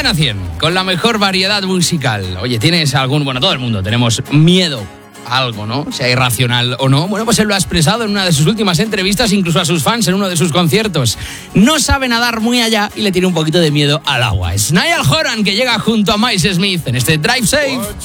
Cadena 100, con la mejor variedad musical. Oye, ¿tienes algún...? Bueno, todo el mundo tenemos miedo a algo, ¿no? Sea irracional o no. Bueno, pues él lo ha expresado en una de sus últimas entrevistas, incluso a sus fans en uno de sus conciertos. No sabe nadar muy allá y le tiene un poquito de miedo al agua. Es Niall Horan, que llega junto a Miles Smith en este Drive Safe.